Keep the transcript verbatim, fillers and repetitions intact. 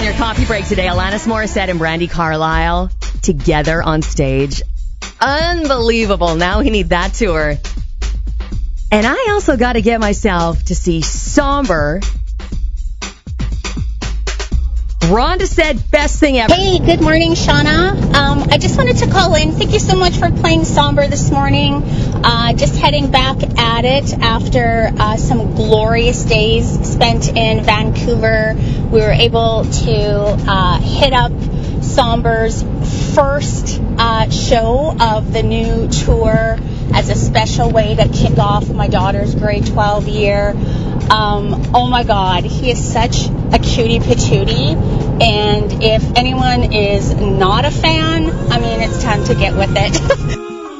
on your coffee break today. Alanis Morissette and Brandi Carlile together on stage. Unbelievable. Now we need that tour. And I also got to get myself to see Somber. Rhonda said best thing ever. Hey, good morning, Shauna. Um, I just wanted to call in. Thank you so much for playing Somber this morning. Uh, just heading back at it after uh, some glorious days spent in Vancouver. We were able to uh, hit up Somber's first uh, show of the new tour as a special way to kick off my daughter's grade twelve year. Um, oh my God, he is such a cutie patootie. And if anyone is not a fan, I mean, it's time to get with it.